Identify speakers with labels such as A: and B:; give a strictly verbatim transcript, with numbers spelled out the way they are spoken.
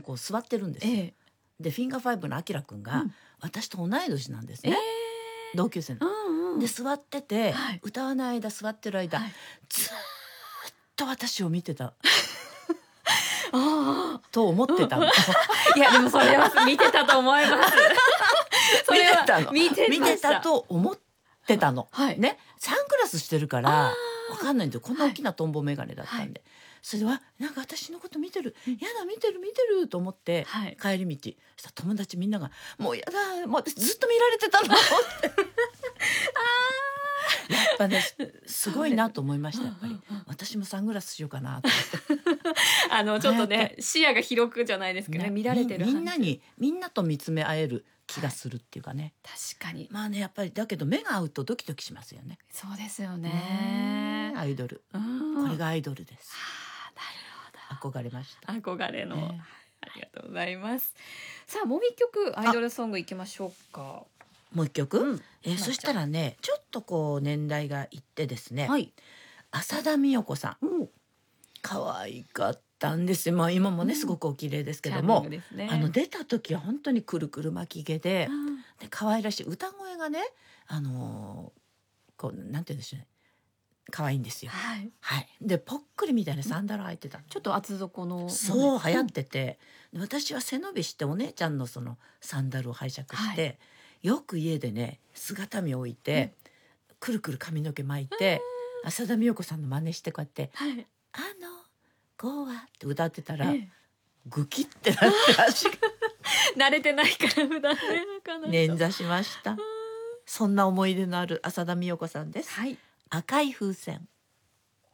A: こう座ってるんですよ、
B: ええ
A: でフィンガーファイブのあきらくんが、
B: うん
A: 私と同い年なんです
B: え
A: ね、
B: え
A: 同級生の、
B: うんうん
A: で座ってて、
B: はい
A: 歌わない間座ってる間、
B: はい
A: ずーっと私を見てた
B: あ
A: と思ってたの、
B: あいやでもそれは見てたと思いますそ
A: 見
B: れは
A: てたの
B: 見てました
A: 見てたと思ってたの、
B: はい
A: ね、サングラスしてるから
B: あー
A: わかんないんだよ、こんな大きなトンボ眼鏡だったんで、それではなんか私のこと見てる、やだ見てる見てると思って、
B: はい
A: 帰り道そしたら友達みんながもうやだもう私ずっと見られてたのってやっぱねすごいなと思いました、やっぱり私もサングラスしようかなと思って
B: あのちょっと
A: ああや
B: ね視野が広くじゃないですけどね、見られてる
A: みみ
B: はず
A: んなにみんなと見つめ合える気がするっていうかね、
B: 確かに
A: まあねやっぱりだけど目が合うとドキドキしますよね、
B: そうですよ
A: ね
B: ね
A: アイドル、
B: うん
A: これがアイドルです、
B: あーなるほど
A: 憧れました、
B: 憧れの、
A: ね
B: ありがとうございます。さあもう一曲アイドルソングいきましょうか。
A: もう一曲、
B: うん
A: えーそしたらねちょっとこう年代がいってですね、
B: はい。
A: 浅田美代子さん
B: うん
A: 可愛かったんですよ、まあ、今もね
B: うん
A: すごくお綺麗ですけ
B: チャーミン
A: ども、
B: グですね。
A: あの出た時は本当にくるくる巻き毛で、
B: うん
A: で可愛らしい歌声がねあのーこうなんて言うんでしょうね可愛いんですよ、
B: はい。
A: はい、でぽっくりみたいなサンダル履いてたの、
B: ちょっと厚底の
A: そう流行っ
B: うん
A: てて、で私は背伸びしてお姉ちゃんのそのサンダルを拝借して、
B: は
A: よく家でね姿見置いて、くるくる髪の毛巻いて浅田美代子さんの真似してこうやって
B: はい。
A: 「あの子は」って歌ってたら、
B: え
A: グキってなって足が
B: え慣れてないから普段ねなかなか
A: 捻挫しました。そんな思い出のある浅田美代子さんです。
B: はい。
A: 赤い風船。